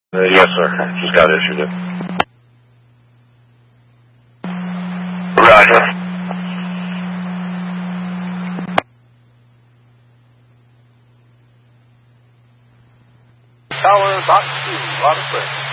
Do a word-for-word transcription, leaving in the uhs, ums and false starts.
Uh, yes, sir. Just got issued it. Roger. Tower, box two, lot of pressure.